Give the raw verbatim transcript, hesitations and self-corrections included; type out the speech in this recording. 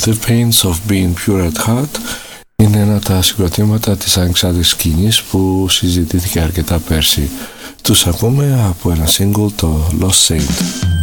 The Pains of Being Pure at Heart είναι ένα από τα συγκροτήματα της ανεξάρτητης σκηνής που συζητήθηκε αρκετά πέρσι. Τους ακούμε από ένα single, το Lost Saint.